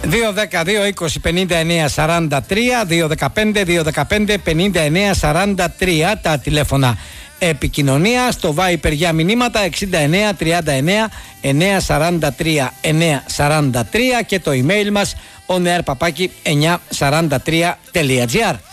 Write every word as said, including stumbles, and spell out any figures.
δύο δέκα δύο είκοσι πενήντα εννέα σαράντα τρία, δύο δεκαπέντε δύο δεκαπέντε πενήντα εννέα σαράντα τρία τα τηλέφωνα επικοινωνία. Στο Viper για μηνύματα εξήντα εννέα τριάντα εννέα εννέα σαράντα τρία εννέα σαράντα τρία και το email μας oneair παπάκι εννιακόσια σαράντα τρία τελεία τζι άρ.